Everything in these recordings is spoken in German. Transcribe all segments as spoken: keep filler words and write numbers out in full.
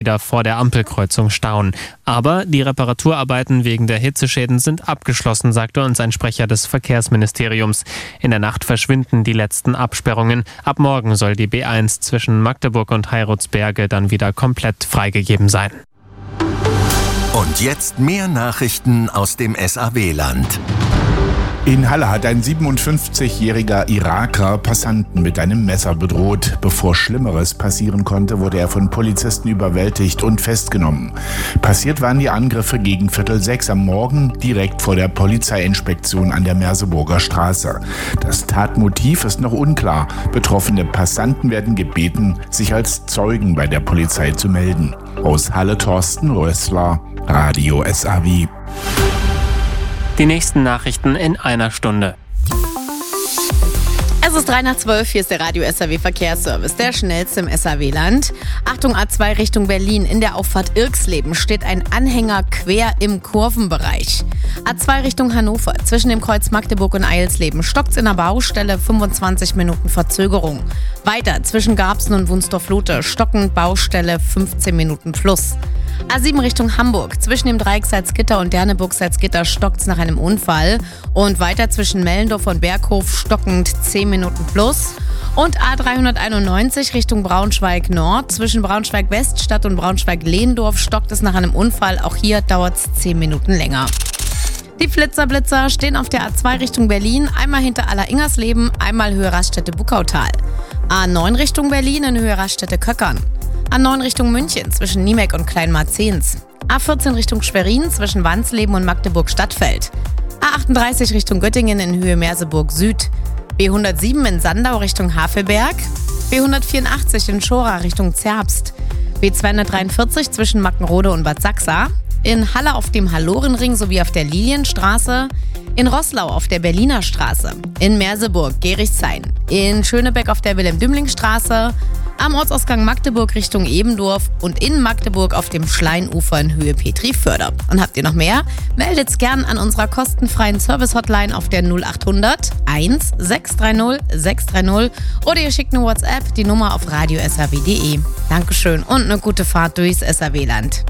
wieder vor der Ampelkreuzung stauen. Aber die Reparaturarbeiten wegen der Hitzeschäden sind abgeschlossen, sagte uns ein Sprecher des Verkehrsministeriums. In der Nacht verschwinden die letzten Absperrungen. Ab morgen soll die B eins zwischen Magdeburg und Heirutsberge dann wieder komplett freigegeben sein. Und jetzt mehr Nachrichten aus dem S A W-Land. In Halle hat ein siebenundfünfzigjähriger Iraker Passanten mit einem Messer bedroht. Bevor Schlimmeres passieren konnte, wurde er von Polizisten überwältigt und festgenommen. Passiert waren die Angriffe gegen Viertel sechs am Morgen, direkt vor der Polizeiinspektion an der Merseburger Straße. Das Tatmotiv ist noch unklar. Betroffene Passanten werden gebeten, sich als Zeugen bei der Polizei zu melden. Aus Halle Thorsten Rössler, Radio S A W. Die nächsten Nachrichten in einer Stunde. Es ist drei nach zwölf, hier ist der Radio S A W Verkehrsservice, der schnellste im S A W-Land. Achtung, A zwei Richtung Berlin, in der Auffahrt Irxleben steht ein Anhänger quer im Kurvenbereich. A zwei Richtung Hannover, zwischen dem Kreuz Magdeburg und Eilsleben stockt's in der Baustelle, fünfundzwanzig Minuten Verzögerung. Weiter, zwischen Garbsen und Wunstorf-Lute stockend Baustelle, fünfzehn Minuten plus. A sieben Richtung Hamburg, zwischen dem Dreieck Salzgitter und Derneburg Salzgitter stockt's nach einem Unfall. Und weiter zwischen Mellendorf und Berghof stockend zehn Minuten plus. Und A dreihunderteinundneunzig Richtung Braunschweig Nord, zwischen Braunschweig Weststadt und Braunschweig Lehendorf stockt es nach einem Unfall. Auch hier dauert's zehn Minuten länger. Die Flitzerblitzer stehen auf der A zwei Richtung Berlin, einmal hinter Aller-Ingersleben, einmal Höhe Raststätte Buckautal. A neun Richtung Berlin in Höhe Raststätte Köckern. A neun Richtung München zwischen Niemek und Kleinmarzens. A vierzehn Richtung Schwerin zwischen Wansleben und Magdeburg-Stadtfeld. A achtunddreißig Richtung Göttingen in Höhe Merseburg Süd. B hundertsieben in Sandau Richtung Havelberg. B hundertvierundachtzig in Schora Richtung Zerbst. B zweihundertdreiundvierzig zwischen Mackenrode und Bad Sachsa. In Halle auf dem Hallorenring sowie auf der Lilienstraße. In Roßlau auf der Berliner Straße. In Merseburg Gerichshain. In Schönebeck auf der Wilhelm-Dümling-Straße. Am Ortsausgang Magdeburg Richtung Ebendorf und in Magdeburg auf dem Schleinufer in Höhe Petriförder. Und habt ihr noch mehr? Meldet's gern an unserer kostenfreien Service-Hotline auf der null achthundert eins sechs drei null sechs drei null oder ihr schickt eine WhatsApp, die Nummer auf radio s a w punkt d e. Dankeschön und eine gute Fahrt durchs S A W-Land.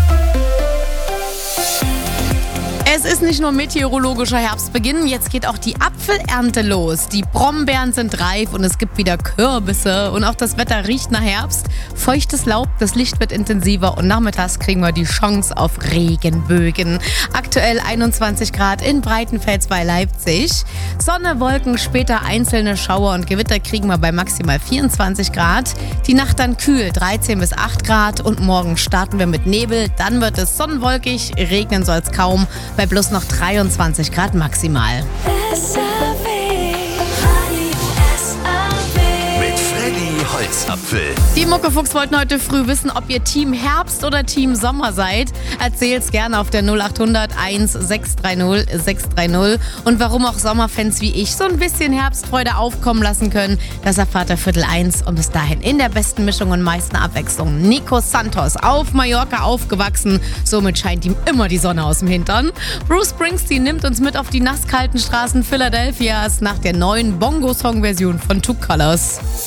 Es ist nicht nur meteorologischer Herbstbeginn, jetzt geht auch die Apfelernte los. Die Brombeeren sind reif und es gibt wieder Kürbisse und auch das Wetter riecht nach Herbst. Feuchtes Laub, das Licht wird intensiver und nachmittags kriegen wir die Chance auf Regenbögen. Aktuell einundzwanzig Grad in Breitenfels bei Leipzig. Sonne, Wolken, später einzelne Schauer und Gewitter kriegen wir bei maximal vierundzwanzig Grad. Die Nacht dann kühl, dreizehn bis acht Grad und morgen starten wir mit Nebel. Dann wird es sonnenwolkig, regnen soll es kaum. Bei bloß noch dreiundzwanzig Grad maximal. S A W. Mit Freddy Holzapfel. Die Muckefuchs wollten heute früh wissen, ob ihr Team Herbst oder Team Sommer seid. Erzähl's gerne auf der null achthundert eins sechs drei null sechs drei null. Und warum auch Sommerfans wie ich so ein bisschen Herbstfreude aufkommen lassen können, das erfahrt ihr Viertel eins. Und bis dahin in der besten Mischung und meisten Abwechslung. Nico Santos, auf Mallorca aufgewachsen. Somit scheint ihm immer die Sonne aus dem Hintern. Bruce Springsteen nimmt uns mit auf die nasskalten Straßen Philadelphias nach der neuen Bongo-Song-Version von Two Colors.